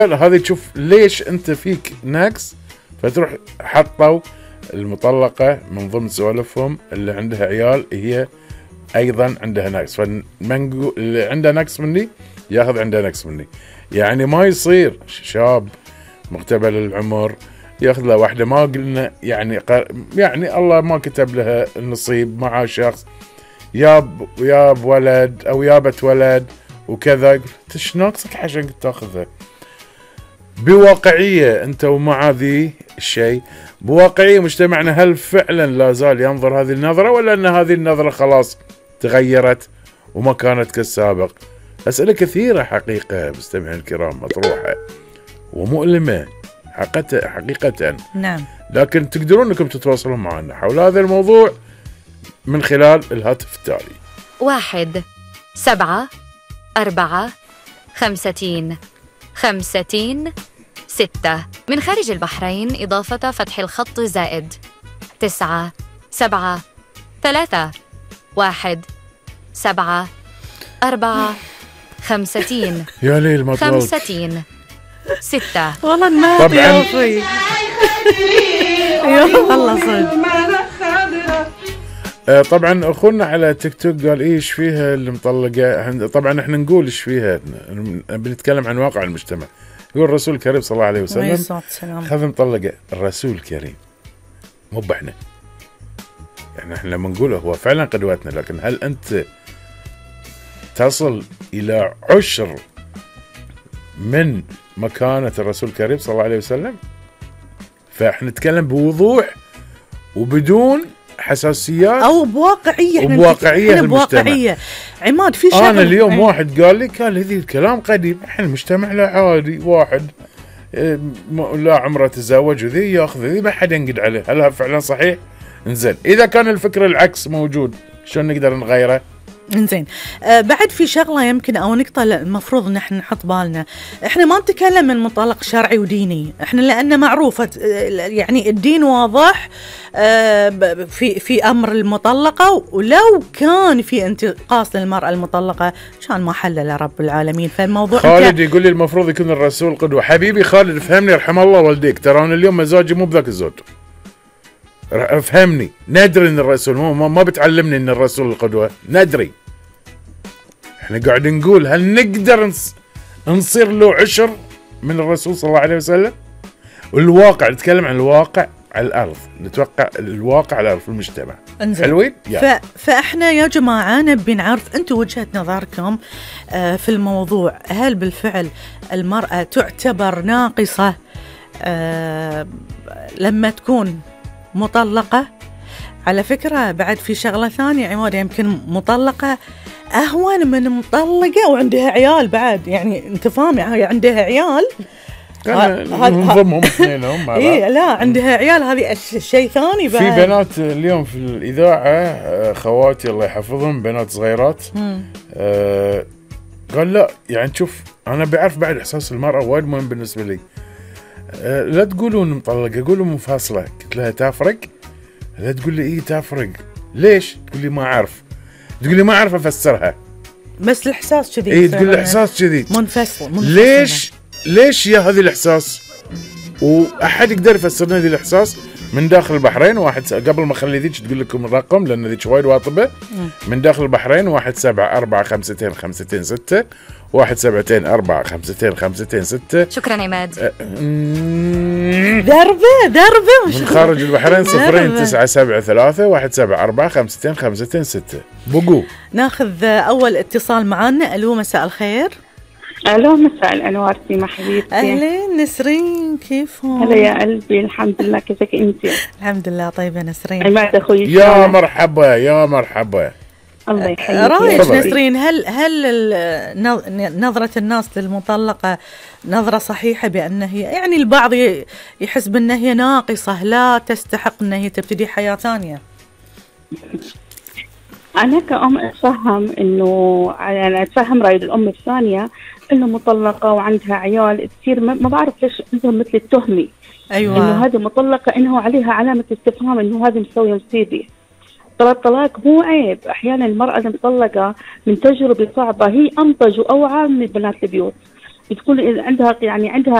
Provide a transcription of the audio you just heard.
هذه تشوف ليش انت فيك نقص، فتروح حطوا المطلقة من ضمن سوالفهم اللي عندها عيال هي ايضا عندها نقص، فالمنقو اللي عنده نقص مني ياخذ عنده نقص مني. يعني ما يصير شاب مقتبل العمر ياخذ له واحدة ما قلنا يعني الله ما كتب لها النصيب مع شخص ياب ولد او يابت ولد وكذا، ايش ناقصك عشان تاخذها؟ بواقعية انت ومع ذي الشيء، بواقعية مجتمعنا هل فعلا لا زال ينظر هذه النظرة، ولا ان هذه النظرة خلاص تغيرت وما كانت كالسابق؟ أسئلة كثيرة حقيقة مستمعين الكرام مطروحة ومؤلمة حقيقة. نعم. لكن تقدرون انكم تتواصلون معنا حول هذا الموضوع من خلال الهاتف التالي: 1 7 4 5 6 من خارج البحرين، إضافة فتح الخط زائد 9 7 3 1 7 4 50 يا ليل ما طولت 50 6. والله ما طبعا والله صدق. طبعا اخونا على تيك توك قال ايش فيها اللي مطلقه. طبعا احنا نقول ايش فيها، بنتكلم عن واقع المجتمع. يقول الرسول الكريم صلى الله عليه وسلم خذ مطلقه. الرسول الكريم مو بحنا، يعني احنا لما نقوله هو فعلا قدوتنا، لكن هل انت تصل الى عشر من مكانة الرسول الكريم صلى الله عليه وسلم؟ فاحنا نتكلم بوضوح وبدون حساسيات او بواقعيه، وبواقعيه بواقعيه. عماد في شغله، انا اليوم واحد قال هذه الكلام قديم، احنا المجتمع لا عادي، واحد لا عمره تزوج وذي ياخذ ذي ما حد ينقد عليه. هل هذا فعلا صحيح؟ انزين اذا كان الفكر العكس موجود شلون نقدر نغيره؟ انزين بعد في شغله يمكن او نقطه المفروض ان احنا نحط بالنا. احنا ما نتكلم من منطلق شرعي وديني، احنا لان معروفه يعني الدين واضح في امر المطلقه، ولو كان في انتقاص للمراه المطلقه كان ما حلل رب العالمين. فالموضوع خالد يقول لي المفروض يكون الرسول قدوه. حبيبي خالد فهمني رحم الله والديك، ترى انا اليوم مزاجي مو بذاك الزود، فهمني. ندري ان الرسول ما بتعلمني ان الرسول القدوه، ندري. احنا قاعد نقول هل نقدر نصير له عشر من الرسول صلى الله عليه وسلم؟ والواقع نتكلم عن الواقع على الارض، نتوقع الواقع على الارض في المجتمع. حلوين؟ فاحنا يا جماعه نبي نعرف انتم وجهه نظركم في الموضوع. هل بالفعل المراه تعتبر ناقصه لما تكون مطلقة؟ على فكرة بعد في شغلة ثانية عماد، يمكن مطلقة أهون من مطلقة وعندها عيال بعد، يعني أنت فاهم، يعني عندها عيال نضمهم اثنينهم إيه لا عندها عيال، هذه شيء ثاني بعد. في بنات اليوم في الإذاعة خواتي الله يحفظهم، بنات صغيرات قال لا يعني شوف أنا بعرف بعد إحساس المرأة وايد مهم بالنسبة لي. لا تقولون مطلقة، قولوا منفصلة. قلت لها تفرق؟ لا تقول لي إيه تفرق. ليش؟ تقول لي ما أعرف. تقول لي ما أعرف أفسرها، بس الإحساس كذي. إيه تقول الإحساس كذي منفصل. ليش يا هذه الإحساس؟ وأحد يقدر يفسر لنا هذه الإحساس من داخل البحرين؟ واحد قبل ما أخلي ذيك تقول لكم الرقم لأن ذيك وايد واطبة. من داخل البحرين 1 7 4 5 5 6 1 7 4 5 5 6. شكرا عماد. دربة من خارج البحرين 0 9 7 3 1 7 4 5 5 6. بقو ناخذ أول اتصال معنا. ألو مساء الخير. الو مساء الانوار سيما حبيبتي. اهلين نسرين، كيفهم؟ هلا يا قلبي، الحمد لله. كيفك انت؟ الحمد لله طيبه نسرين. عماد اخوي يا مرحبا يا مرحبا. الله يحييك. رايك نسرين، هل نظرة الناس للمطلقة نظرة صحيحة بأن هي يعني البعض يحس بأن هي ناقصة لا تستحق أن هي تبتدي حياة ثانية؟ أنا كأم أتفهم إنه يعني أتفهم رأي الأم الثانية إنه مطلقة وعندها عيال تصير ما بعرف ليش عندهم مثل التهمة. أيوة. إنه هذه مطلقة، إنه عليها علامة استفهام، إنه هذه مسوية مصيبة. ترى الطلاق مو عيب. أحيانا المرأة المطلقة من تجربة صعبة هي أنضج وأوعى من بنات البيوت. بتكون عندها يعني عندها